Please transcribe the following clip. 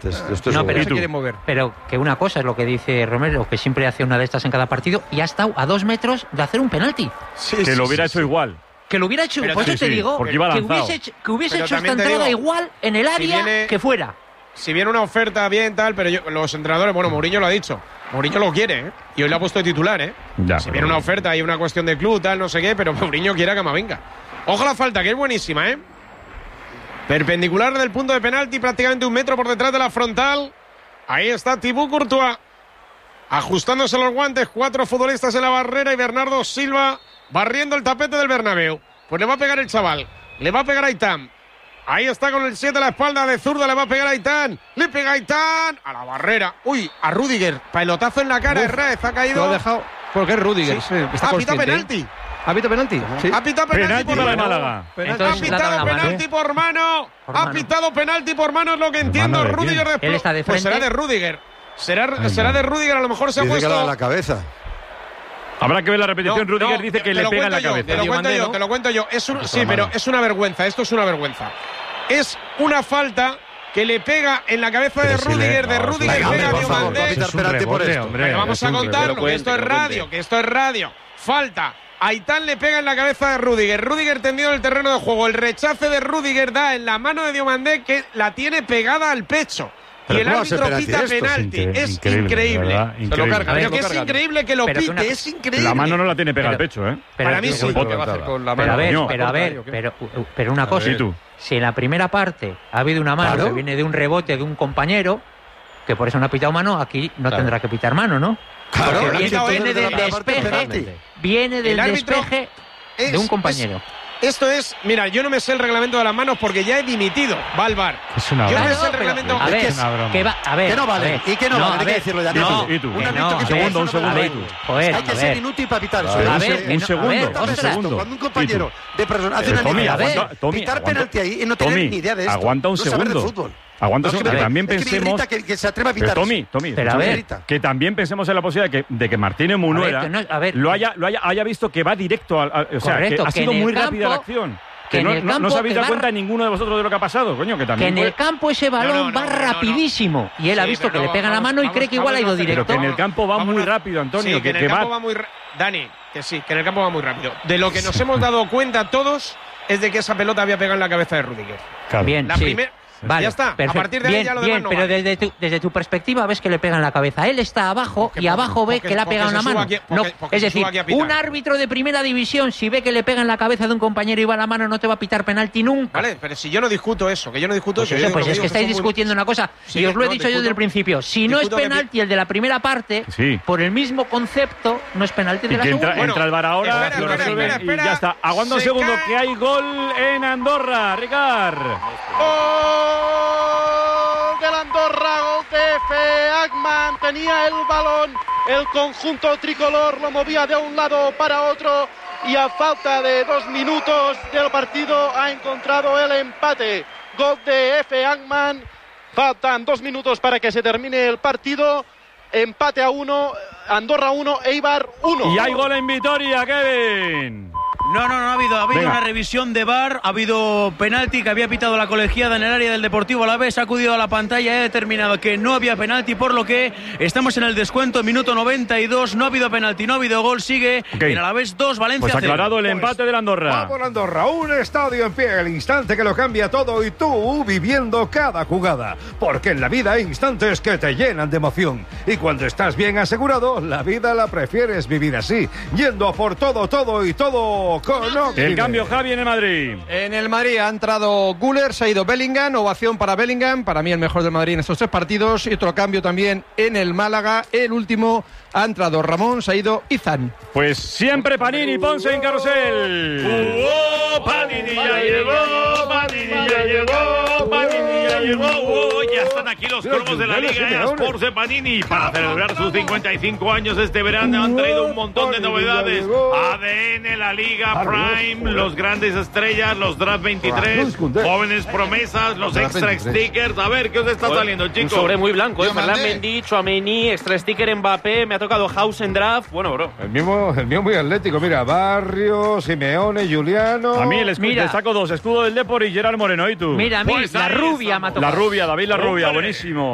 antes. No, pero se quiere mover. Pero que una cosa es lo que dice Romero, que siempre hace una de estas en cada partido, y ha estado a 2 metros de hacer un penalti. Que lo hubiera hecho igual. Que lo hubiera hecho, Pero por eso te digo, porque iba que lanzado. hubiese Pero hecho esta también te entrada digo, igual en el área viene- que fuera. Si viene una oferta bien, tal, pero los entrenadores, bueno, Mourinho lo ha dicho. Mourinho lo quiere, ¿eh? Y hoy lo ha puesto de titular, ¿eh? Ya, Si pero- viene una oferta y una cuestión de club, tal, no sé qué, pero Mourinho quiere a Camavinga. Ojo la falta, que es buenísima, ¿eh? Perpendicular del punto de penalti, prácticamente 1 metro por detrás de la frontal. Ahí está Thibaut Courtois. Ajustándose los guantes, 4 futbolistas en la barrera y Bernardo Silva barriendo el tapete del Bernabéu. Pues le va a pegar el chaval. Le va a pegar a Aitán. Ahí está con el 7 a la espalda de zurda, le va a pegar a Aitán. Le pega a Aitán a la barrera. Uy, a Rüdiger. Pelotazo en la cara, Herrez ha caído. Lo ha dejado porque es Rüdiger. Sí. Está Ha pitado consciente. penalti. ¿Ha pitado penalti? Sí. Ha pitado penalti Penalti por para el mano. Málaga. Ha Entonces, le ha dado pitado la mano. penalti por mano. Por Ha mano. pitado penalti por mano, es lo que entiendo. mano de quién? Rüdiger Él está de Pues será frente. de Rüdiger. Será de Rüdiger, a lo mejor se ha Dice que puesto. la de la cabeza. Habrá que ver la repetición. No, Rüdiger no, dice que te le lo pega en la cuento yo, cabeza. Te lo cuento Diomandé, yo, ¿no? te lo cuento yo. Sí, pero es una vergüenza. Esto es una vergüenza. Es una falta que le pega en la cabeza de Rüdiger. De Rüdiger Venga, pega a por favor, va a Diomandé. pitar penalti por esto. Venga, vamos a contarlo, que esto es radio, que esto es radio. Falta. Aitán le pega en la cabeza de Rüdiger. Rüdiger tendido en el terreno de juego. El rechace de Rüdiger da en la mano de Diomandé, que la tiene pegada al pecho. Pero Y el ¿cómo va a ser árbitro penalti pita esto? penalti. Es Increíble, increíble. ¿verdad? Se lo Increíble. carga, Pero se que lo es carga. increíble que lo Pero que pite, una- es increíble. La mano no la tiene pegada al Pero- pecho, ¿eh? Para mí sí. ¿Qué va a hacer con la Pero mano? a ver, No. pero una cosa. Sí, tú. Si en la primera parte ha habido una mano Claro. que viene de un rebote de un compañero, que por eso no ha pitado mano, aquí no tendrá que pitar mano, ¿no? Claro, Porque lo ha viene, pitado él viene desde la del primera parte, despeje, penalti. viene del El árbitro despeje de un compañero. Esto es, mira, yo no me sé el reglamento de las manos porque ya he dimitido. Va al VAR. Es una Yo no broma. me sé el pero- reglamento. a Es ver, que es una broma. que va, a ver, Que no a vale. ver. ¿Y que no vale? a Hay que ver, decirlo ya. no, ¿Y tú? Un que árbitro no, que a se ver, un segundo, a ver, ¿y tú? joder, Hay que a ser ver. inútil para pitar eso. A ver, un que no, a segundo, ver, un ostras, segundo. Cuando un compañero de persona hace Pero una Tommy, línea, aguanta, Tommy, pitar aguanta. penalti ahí y no tener Tommy, ni idea de esto. aguanta un no saber de segundo. fútbol. Aguanta un No, segundo, que que también es que me pensemos. irrita que se atreva a pitar Pero eso. Tommy, Pero a Me ver, irrita. que también pensemos en la posibilidad de que Martínez Munuera que no- a ver, haya visto que va directo o sea, Correcto, que ha que sido en el muy rápida la campo- acción. que Que en no, el no campo os habéis que dado va- cuenta ninguno de vosotros de lo que ha pasado, coño, que que también en el campo ese balón no, va no, no. rapidísimo y él ha Sí, visto que pero le no, pega la vamos, mano y vamos, cree que igual ha ido vamos a hacer- pero directo. que en el campo va Vamos muy a- rápido, Antonio, Sí, que en el que campo va va muy Dani, que sí, que en el campo va muy rápido. De lo que nos hemos dado cuenta todos es de que esa pelota había pegado en la cabeza de Rüdiger. Bien, La sí. primera. Vale, Ya está. perfecto. A partir de ahí bien, ya lo bien, demás no pero vale. desde tu perspectiva ves que le pega en la cabeza. Él está abajo Porque- y abajo ve porque- que le ha porque pegado en se la suba mano. aquí- No, porque es se decir, suba aquí a pitar. un árbitro de primera división, si ve que le pega en la cabeza de un compañero y va a la mano, no te va a pitar penalti nunca. Vale, pero si yo no discuto eso, que yo no discuto Pues, eso. eso, yo digo pues lo es digo, que estáis son muy- discutiendo una cosa, Sí, y os lo he no, dicho yo desde el discuto- principio. Si no es discuto que penalti el de la primera parte, Sí. por el mismo concepto, no es penalti el y de la que segunda. Bueno, entra el VAR ahora, espera, lo espera, resuelven espera, y ya está. Aguanta un se segundo, cae. que hay gol en Andorra, Ricard. Gol del Andorra, gol de Efe Agman, tenía el balón, el conjunto tricolor lo movía de un lado para otro y a falta de 2 minutos del partido ha encontrado el empate. Gol de Efe Agman, faltan 2 minutos para que se termine el partido, empate a 1, Andorra 1, Eibar 1. Y hay gol en Vitoria, Kevin. No ha habido Venga. una revisión de VAR, ha habido penalti que había pitado la colegiada en el área del Deportivo Alavés, ha acudido a la pantalla y ha determinado que no había penalti, por lo que estamos en el descuento, minuto 92, no ha habido penalti, no ha habido gol, sigue Ok. en Alavés 2, Valencia Pues 0. aclarado el empate del Andorra. Vamos Andorra, un estadio en pie, el instante que lo cambia todo y tú viviendo cada jugada. Porque en la vida hay instantes que te llenan de emoción. Y cuando estás bien asegurado, la vida la prefieres vivir así, yendo a por todo, todo y todo con El Octime. cambio, Javi, en el Madrid. En el Madrid ha entrado Güler, se ha ido Bellingham, ovación para Bellingham, para mí el mejor del Madrid en estos 3 partidos. Y otro cambio también en el Málaga, el último ha entrado Ramón, se ha ido Izan. Pues siempre Panini, Ponce en carrusel. Panini ya llegó, Panini ya llegó, Panini ya llegó. Ya están aquí los cromos de la Liga Sports de Panini. Para celebrar sus 55 años este verano han traído un montón de novedades. ADN, la Liga Prime, los grandes estrellas, los Draft 23, jóvenes promesas, los extra stickers. A ver, ¿qué os está saliendo, Un chicos? sobre muy blanco, Yo Ferland mandé. Mendy, Tchouaméni, extra sticker Mbappé, me ha tocado House en draft. Bueno, bro. El mío muy atlético, mira, Barrio, Simeone, Juliano. A mí Mira. le saco 2, escudo del Depor y Gerard Moreno. ¿Y tú? Mira, a mí Pues la ahí rubia me ha estamos. tocado. La rubia, David La Rubia, Hombre. buenísimo.